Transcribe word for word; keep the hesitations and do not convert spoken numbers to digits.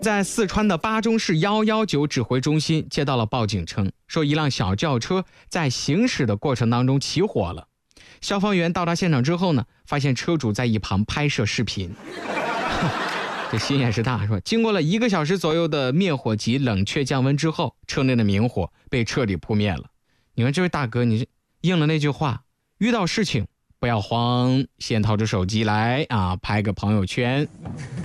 在四川的巴中市一一九指挥中心接到了报警称，说一辆小轿车在行驶的过程当中起火了。消防员到达现场之后呢，发现车主在一旁拍摄视频。这心也是大，说经过了一个小时左右的灭火及冷却降温之后，车内的明火被彻底扑灭了。你看这位大哥，你应了那句话，遇到事情不要慌，先掏出手机来啊，拍个朋友圈。